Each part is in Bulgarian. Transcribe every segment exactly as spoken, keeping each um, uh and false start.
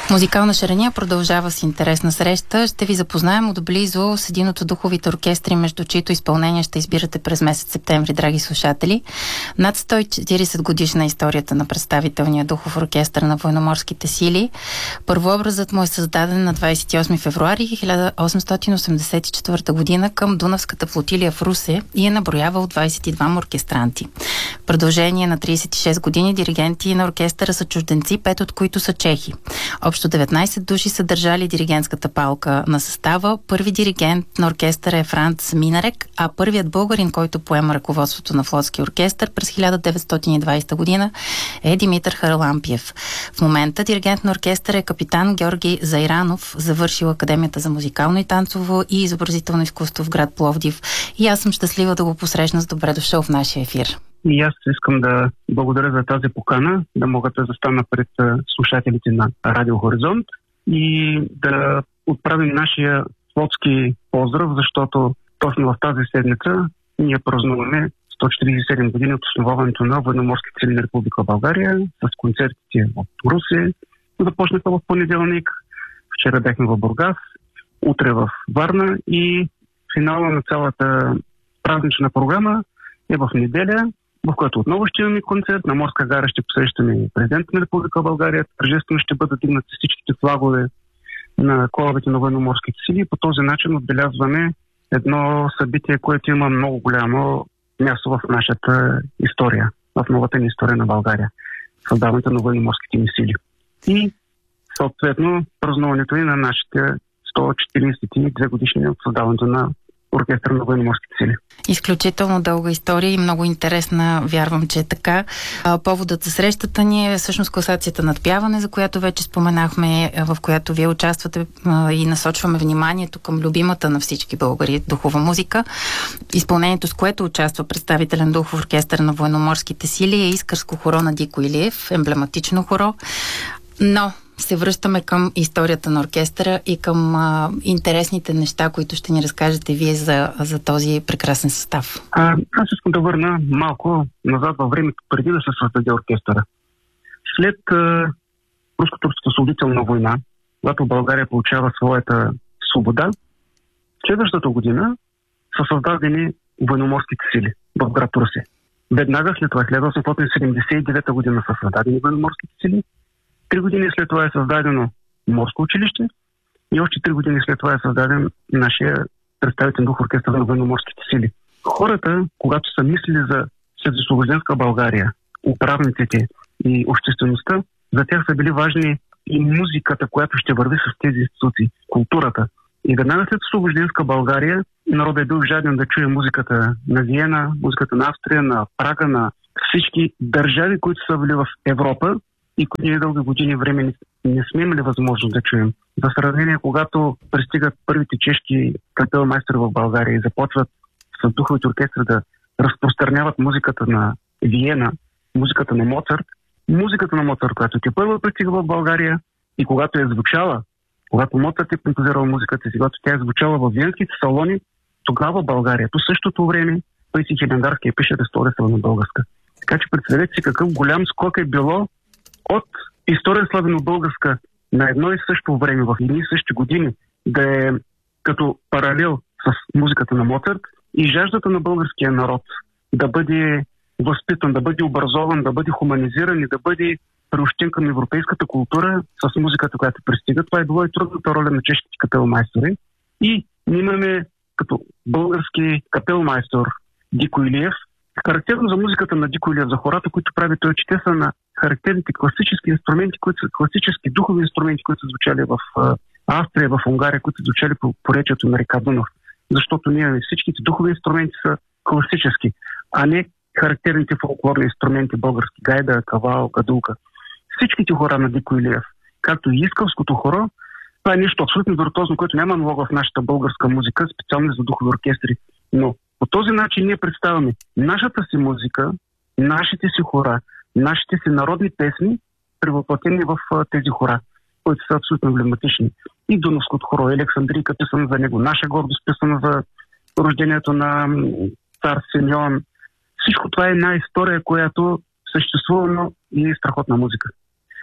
Музикална шарения продължава с интересна среща. Ще ви запознаем отблизо с един от духовите оркестри, между чието изпълнение ще избирате през месец септември, драги слушатели. Над сто и четиридесет годишна историята на представителния духов оркестър на военноморските сили. Първообразът му е създаден на двадесет и осми февруари хиляда осемстотин осемдесет и четвърта година към Дунавската флотилия в Русе и е наброявал двадесет и двама оркестранти. В продължение на тридесет и шест години диригенти на оркестъра са чужденци, пет от които са чехи. Общо деветнадесет души са държали диригентската палка на състава. Първи диригент на оркестъра е Франц Минарек, а първият българин, който поема ръководството на флотски оркестър през хиляда деветстотин и двадесета година е Димитър Харалампиев. В момента диригент на оркестъра е капитан Георги Зайранов, завършил Академията за музикално и танцово и изобразително изкуство в град Пловдив. И аз съм щастлива да го посрещна с добре дошъл в нашия ефир. И аз искам да благодаря за тази покана, да мога да застана пред слушателите на Радио Хоризонт и да отправим нашия флотски поздрав, защото точно в тази седмица ние празнуваме сто четиридесет и седем години от основаването на военноморските сили на Република България с концертите от Русе. Започнаха в понеделник, вчера бяхме в Бургас, утре в Варна и финала на цялата празнична програма е в неделя, в която отново ще имаме концерт. На Морска гара ще посрещаме президента на Република България. Тържествено ще бъдат дигнати всичките флагове на корабите на военноморските сили и по този начин отбелязваме едно събитие, което има много голямо място в нашата история, в новата ни история на България. Създаването на военноморските ни сили. И съответно празнуването и на нашите сто четиридесет и две годишни от създаването на оркестър на военноморските сили. Изключително дълга история и много интересна, вярвам, че е така. Поводът за срещата ни е всъщност класацията надпяване, за която вече споменахме, в която вие участвате и насочваме вниманието към любимата на всички българи духова музика. Изпълнението, с което участва представителен духов оркестър на военноморските сили, е Искърско хоро на Дико Илиев, емблематично хоро. Но се връщаме към историята на оркестъра и към а, интересните неща, които ще ни разкажете вие за, за този прекрасен състав. А, аз искам да върна малко назад във времето, преди да се създаде оркестъра. След а, руско-турската освободителна война, когато България получава своята свобода, следващата година са създадени военноморските сили в град Русе. Веднага след това, хиляда осемстотин седемдесет и девета година са създадени военноморските сили. Три години след това е създадено морско училище и още три години след това е създаден нашия представителен дух оркестър на военноморските сили. Хората, когато са мислили за следосвобожденска България, управниците и обществеността, за тях са били важни и музиката, която ще върви с тези институции, културата. И веднага след освобожденска България народът е бил жаден да чуе музиката на Виена, музиката на Австрия, на Прага, на всички държави, които са били в Европа, и които ние дълги години време не, не сме имали възможност да чуем. За сравнение, когато пристигат първите чешки капелмайстори в България и започват с духовите оркестри да разпространяват музиката на Виена, музиката на Моцарт, музиката на Моцарт, която те първо пристига в България и когато е звучала, когато Моцарт е композирал музиката си, когато тя е звучала в виенските салони, тогава България, по същото време, Паисий Хилендарски пише Рестория на българска. Така че представете си какъв голям скок е било от история славяно-българска на едно и също време, в едни и същи години, да е като паралел с музиката на Моцарт и жаждата на българския народ да бъде възпитан, да бъде образован, да бъде хуманизиран и да бъде приобщен към европейската култура с музиката, която пристига. Това е било и трудната роля на чешките капелмайстори. И ние имаме като български капелмайстор Дико Илиев. Характерно за музиката на Дико Илиев, за хората, които прави той, че те са на характерните класически инструменти, които са класически духови инструменти, които са звучали в Австрия, в Унгария, които са звучали по поречието на река Дунав. Защото ние всичките духови инструменти са класически, а не характерните фолклорни инструменти, български гайда, кавал, гадулка. Всичките хора на Дико Илиев, както и Искърското хоро, това е нещо абсолютно виртуозно, което няма аналога в нашата българска музика, специално за духови оркестри. Но по този начин ние представяме нашата си музика, нашите си хора, нашите си народни песни, превъплатени в тези хора, които са абсолютно емблематични. И Дунавското хоро, Александрийка, писана за него, наша гордост, писана за рождението на цар Симеон. Всичко това е една история, която съществува, но и е страхотна музика.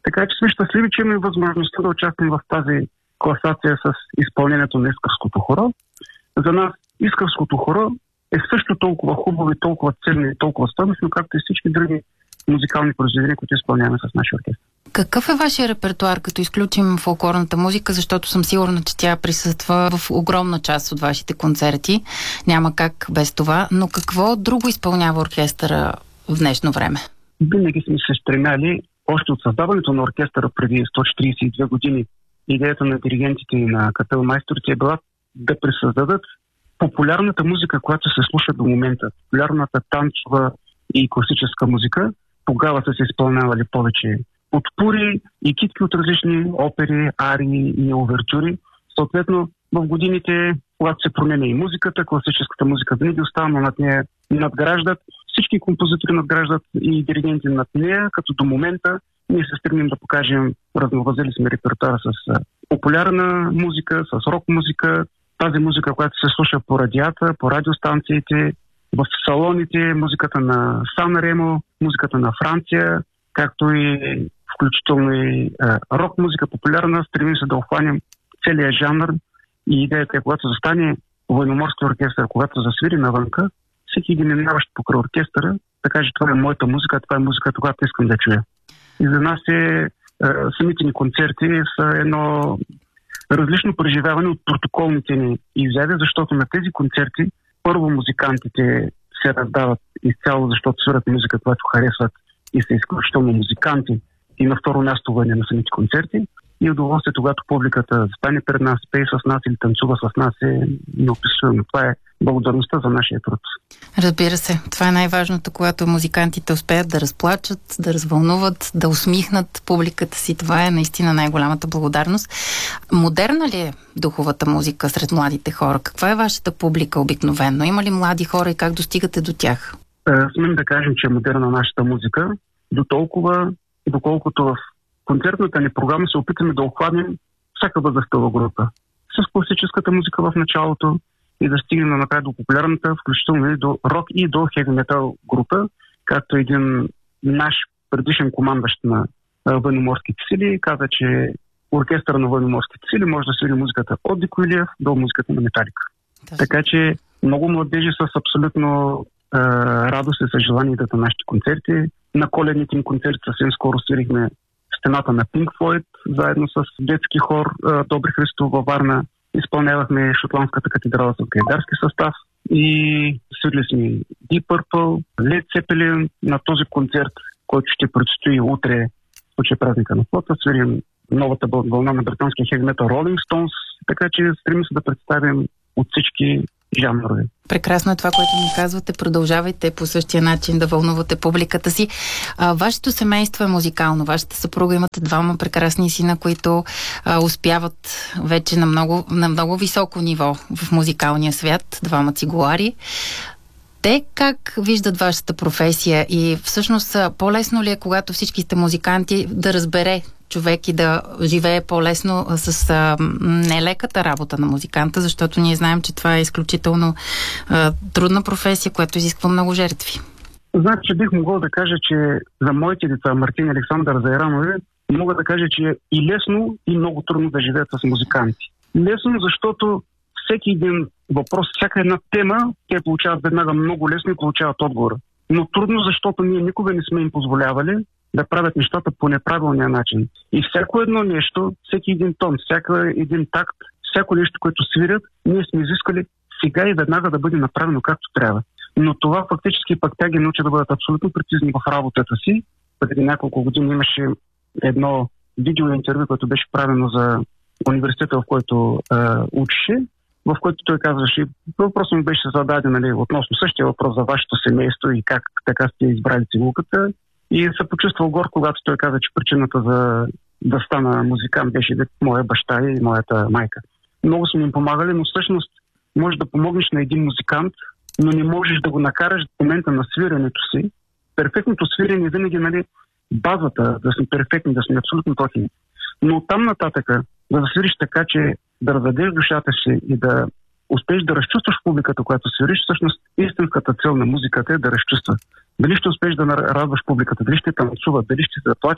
Така че сме щастливи, че имаме възможността да участваме в тази класация с изпълнението на Искърското хоро. За нас Искърското хоро е също толкова хубаво и толкова ценно и толкова стойностно, както и всички други музикални произведения, които изпълняваме с нашия оркестър. Какъв е вашия репертуар, като изключим фолклорната музика, защото съм сигурна, че тя присъства в огромна част от вашите концерти. Няма как без това. Но какво друго изпълнява оркестъра в днешно време? Винаги сме се стремяли, още от създаването на оркестъра преди сто четирийсет и две години, идеята на диригентите и на капелмайсторите е била да пресъздадат популярната музика, която се слуша до момента. Популярната танцова и класическа музика. Тогава са се изпълнявали повече подпури и китки от различни опери, арии и овертюри. Съответно, в годините, когато се променя и музиката, класическата музика винаги остава, но над нея надграждат. Всички композитори надграждат и диригенти над нея, като до момента ние се стремим да покажем, разнообразили сме репертуара с популярна музика, с рок музика, тази музика, която се слуша по радията, по радиостанциите, в салоните, музиката на Сан Ремо, музиката на Франция, както и включително и рок музика популярна. Стремим се да охванем целият жанр и идеята е, когато застане военноморски оркестър, когато засвири навънка, всеки един минаващ покрай оркестъра, да каже, това е моята музика, това е музиката, която искам да чуя. И за нас е, е самите ни концерти са едно различно преживяване от протоколните ни изяви, защото на тези концерти първо музикантите се раздават изцяло, защото свират музика, която харесват и са изключително музиканти. И на второ място въне на самите концерти. И удоволствие, когато публиката стане пред нас, пее с нас или танцува с нас, е неописуемо. Това е благодарността за нашия труд. Разбира се. Това е най-важното, когато музикантите успеят да разплачат, да развълнуват, да усмихнат публиката си. Това е наистина най-голямата благодарност. Модерна ли е духовата музика сред младите хора? Каква е вашата публика обикновено? Има ли млади хора и как достигате до тях? Смем да кажем, че е модерна нашата музика до толкова, доколкото в концертната ни програма се опитаме да охванем всяка възрастова група. С класическата музика в началото и да стигнем накрая до популярната, включително и до рок и до хеви метал група, както един наш предишен командващ на военноморските сили каза, че оркестъра на военноморските сили може да свири музиката от Дико Илиев до музиката на Металика. Да. Така че много младежи с абсолютно е, радост и съжелание да на нашите концерти. На коледните ни концерти съвсем скоро свирихме Стената на Pink Floyd, заедно с детски хор Добри Христо във Варна. Изпълнявахме Шотландската катедрала с гайдарски състав и свирили сме Deep Purple, Led Zeppelin. На този концерт, който ще предстои утре, в случай празника на флота, свирим новата вълна на британския хеви метал Rolling Stones, така че стремим се да представим от всички жанрове. Прекрасно е това, което ми казвате. Продължавайте по същия начин да вълнувате публиката си. А, вашето семейство е музикално. Вашата съпруга, имате двама прекрасни сина, които а, успяват вече на много, на много високо ниво в музикалния свят. Двама цигулари. Те как виждат вашата професия и всъщност по-лесно ли е, когато всички сте музиканти, да разбере човек и да живее по-лесно с а, нелеката работа на музиканта, защото ние знаем, че това е изключително а, трудна професия, която изисква много жертви. Значи, бих могъл да кажа, че за моите деца, Мартин и Александър Зайранови, мога да кажа, че е и лесно, и много трудно да живеят с музиканти. Лесно, защото всеки един въпрос, всяка една тема, те получават веднага много лесно и получават отговора. Но трудно, защото ние никога не сме им позволявали да правят нещата по неправилния начин. И всяко едно нещо, всеки един тон, всяка един такт, всяко нещо, което свирят, ние сме изискали сега и веднага да бъде направено както трябва. Но това фактически пък тя ги научи да бъдат абсолютно прецизни в работата си. Преди няколко години имаше едно видеоинтервю, което беше правено за университета, в който е, учеше, в който той казваше, въпросът му беше зададен, нали, относно същия въпрос за вашето семейство и как така сте избрали цигулката. И се почувствал горд, когато той каза, че причината за да стана музикант беше моя баща и моята майка. Много сме им помагали, но всъщност можеш да помогнеш на един музикант, но не можеш да го накараш в момента на свирането си. Перфектното свирене винаги, нали, базата, да сме перфектни, да сме абсолютно точни. Но оттам нататъка да засвириш така, че да раздадеш душата си и да успееш да разчувстваш публиката, която свириш, всъщност истинската цел на музиката е да разчувства. Дали ще успееш да радваш публиката, дали ще танцува, дали ще се заплачи,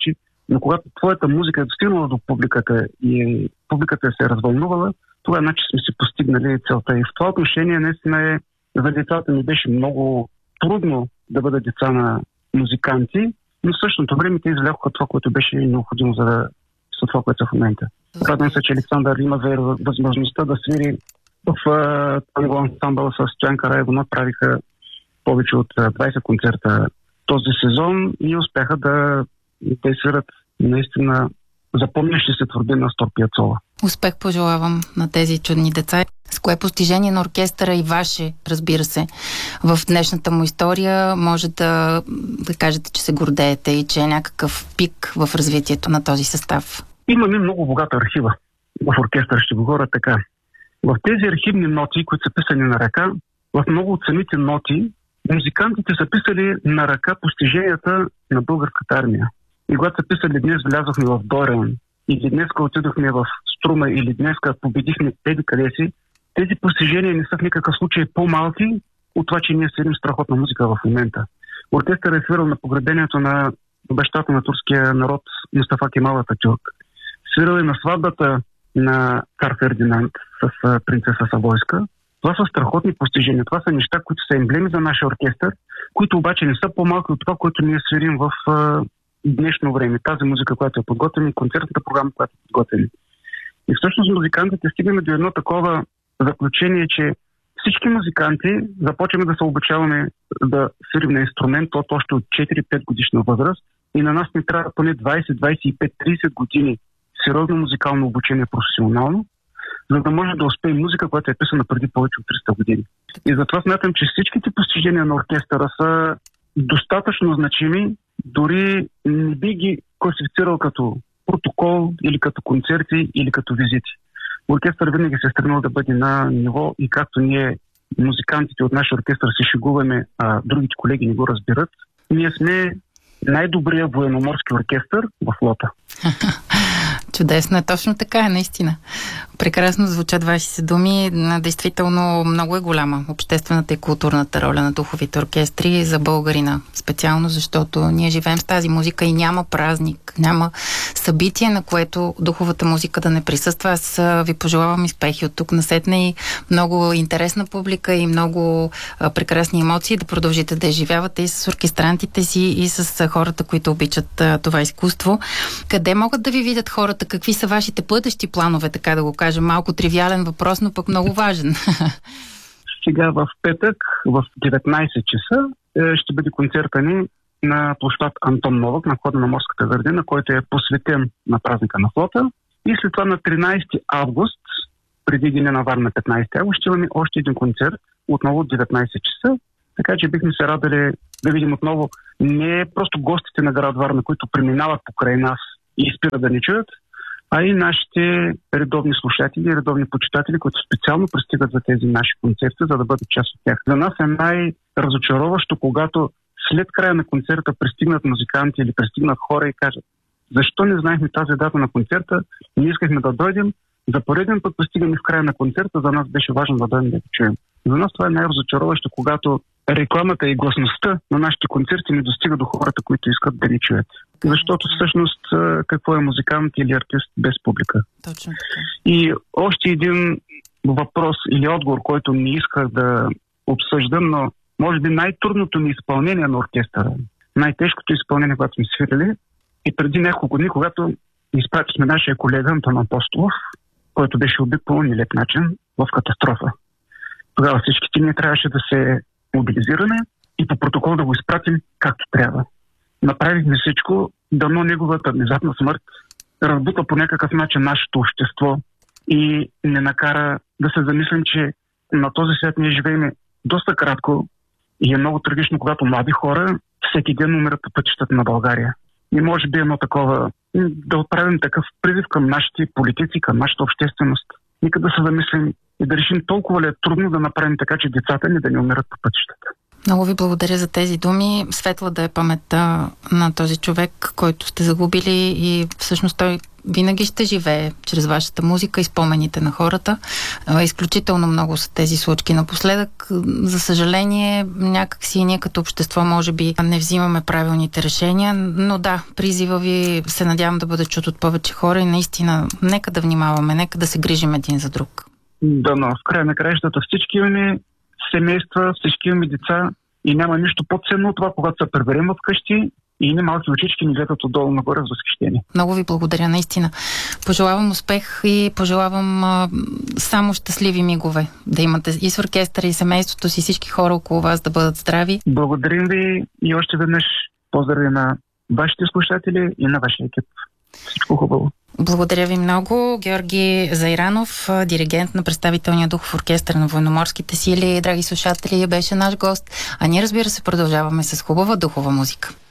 Но когато твоята музика е достигнала до публиката и публиката се е развълнувала, това значи сме си постигнали целта. И в това отношение наистина е, за децата ми беше много трудно да бъдат деца на музиканти, но в същото време те извлякоха това, което беше необходимо за да са това, което са в момента. Радвам се, че Александър има възможността да свири в танго ансамбъл с Стоян Караево. Направиха повече от двайсет концерта този сезон и успяха да те свират наистина запомнящи се творби на Астор Пиацола. Успех пожелавам на тези чудни деца. С кое постижение на оркестъра и ваше, разбира се, в днешната му история може да, да кажете, че се гордеете и че е някакъв пик в развитието на този състав? Имаме много богата архива в оркестъра, ще го говоря така. В тези архивни ноти, които са писани на ръка, в много от самите ноти, музикантите са писали на ръка постиженията на българската армия. И когато са писали днес влязохме в Дорен, или днеска отидохме в Струма, или днеска победихме еди къде си, тези постижения не са в никакъв случай по-малки от това, че ние свирим страхотна музика в момента. Оркестърът е свирал на погребението на бащата на турския народ Мустафа Кемал Ататюрк. Свирал е на сватбата на цар Фердинанд с принцеса Савойска. Това са страхотни постижения. Това са неща, които са емблеми за нашия оркестър, които обаче не са по-малки от това, което ние свирим в днешно време. Тази музика, която е подготвена, и концертната програма, която е подготвена. И всъщност музикантите стигаме до едно такова заключение, че всички музиканти започваме да се обучаваме да свирим на инструмент от още от четири-пет годишна възраст и на нас не трябва поне двайсет, двайсет и пет, трийсет години сериозно музикално обучение професионално, за да може да успее музика, която е писана преди повече от триста години. И затова смятам, че всичките постижения на оркестъра са достатъчно значими, дори не би ги класифицирал като протокол или като концерти или като визити. Оркестър винаги се е стремил да бъде на ниво и както ние, музикантите от нашия оркестър, се шегуваме, а другите колеги не го разбират, ние сме най-добрият военноморски оркестър в флота. Чудесно е, точно така е, наистина. Прекрасно звучат вашите думи. Действително много е голяма обществената и културната роля на духовите оркестри за българина. Специално защото ние живеем с тази музика и няма празник, няма събитие, на което духовата музика да не присъства. Аз ви пожелавам успехи от тук насетне и много интересна публика и много прекрасни емоции да продължите да изживявате и с оркестрантите си, и с хората, които обичат това изкуство. Къде могат да ви видят хората? Какви са вашите бъдещи планове, така да го кажем? Малко тривиален въпрос, но пък много важен. Сега в петък в деветнайсет часа ще бъде концерта ни на площад Антон Новак на входа на Морската градина, който е посветен на празника на флота. И след това на тринайсети август, преди деня на Варна петнайсети август, ще имаме още един концерт, отново от деветнайсет часа. Така че бихме се радали да видим отново не просто гостите на град Варна, които преминават покрай нас и спират да ни чуят, а и нашите редовни слушатели и редовни почитатели, които специално пристигат за тези наши концерти, за да бъдат част от тях. За нас е най-разочароващо, когато след края на концерта пристигнат музиканти или пристигнат хора и кажат: защо не знаехме тази дата на концерта, ние искахме да дойдем, за пореден път пристигаме в края на концерта, за нас беше важно да дойдем да го чуем. За нас това е най-разочароващо, когато рекламата и гласността на нашите концерти не достига до хората, които искат да ни чуят. Защото всъщност какво е музикант или артист без публика? Точно така. И още един въпрос или отговор, който не исках да обсъждам, но може би най-трудното ми изпълнение на оркестъра, най-тежкото изпълнение, когато сме свирили, и преди няколко дни, когато изпратихме нашия колега Антон Апостолов, който беше убит по нелеп начин в катастрофа. Тогава всичките ние трябваше да се мобилизираме и по протокол да го изпратим както трябва. Направихме всичко, дано неговата внезапна смърт разбута по някакъв начин нашето общество и не накара да се замислим, че на този свят ние живеем доста кратко и е много трагично, когато млади хора всеки ден умират по пътищата на България. И може би едно такова, да отправим такъв призив към нашите политици, към нашата общественост. Нека да се замислим и да решим толкова ли е трудно да направим така, че децата ни да не умират по пътищата. Много ви благодаря за тези думи. Светла да е паметта на този човек, който сте загубили, и всъщност той винаги ще живее чрез вашата музика и спомените на хората. Изключително много са тези случки напоследък. За съжаление, някак си ние като общество може би не взимаме правилните решения, но да, призива ви се надявам да бъде чут от повече хора и наистина нека да внимаваме, нека да се грижим един за друг. Да, но в края на краищата всички имаме семейства, всички имаме деца и няма нищо по-ценно от това, когато се приберем вкъщи и не малки очички ни гледат отдолу нагоре с възхищение. Много ви благодаря, наистина. Пожелавам успех и пожелавам а, само щастливи мигове да имате и с оркестъра, и семейството си, всички хора около вас да бъдат здрави. Благодарим ви и още веднъж поздрави на вашите слушатели и на вашия екип. Всичко хубаво. Благодаря ви много. Георги Зайранов, диригент на представителния духов оркестър на Военноморските сили, драги слушатели, беше наш гост. А ние, разбира се, продължаваме с хубава духова музика.